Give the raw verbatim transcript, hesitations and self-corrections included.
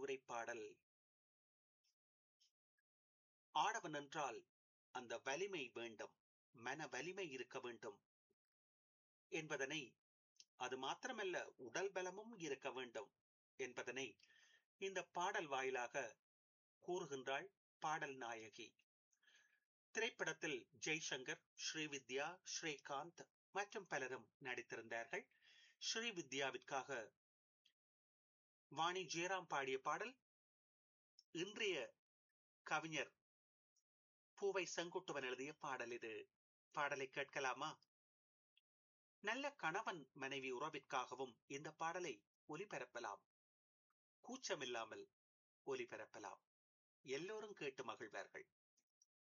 அறிவுரை பாடல். ஆடவன் என்றால் அந்த வலிமை வேண்டும், மன வலிமை இருக்க வேண்டும் என்பதனை, அது மாத்திரமல்ல உடல் பலமும் இருக்க வேண்டும் என்பதனை இந்த பாடல் வாயிலாக கூறுகின்றாள் பாடல் நாயகி. திரைப்படத்தில் ஜெய்சங்கர், ஸ்ரீவித்யா, ஸ்ரீகாந்த் மற்றும் பலரும் நடித்திருந்தார்கள். ஸ்ரீவித்யாவிற்காக வாணி ஜெயராம் பாடிய பாடல். இன்றைய கவிஞர் பூவை செங்குட்டுவன் எழுதிய பாடல் இது. பாடலை கேட்கலாமா? நல்ல கணவன் மனைவி உறவிற்காகவும் இந்த பாடலை ஒலிபரப்பலாம். கூச்சமில்லாமல் ஒலிபரப்பலாம். எல்லோரும் கேட்டு மகிழ்வார்கள்.